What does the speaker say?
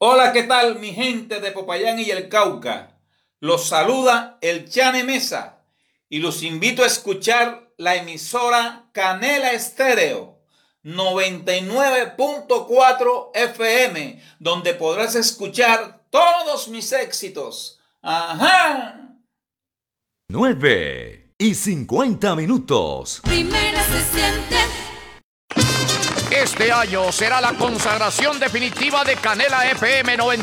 Hola, ¿qué tal mi gente de Popayán y el Cauca? Los saluda el Chane Mesa y los invito a escuchar la emisora Canela Estéreo 99.4 FM, donde podrás escuchar todos mis éxitos. ¡Ajá! 9:50. Primera se siente. Este año será la consagración definitiva de Canela FM 99.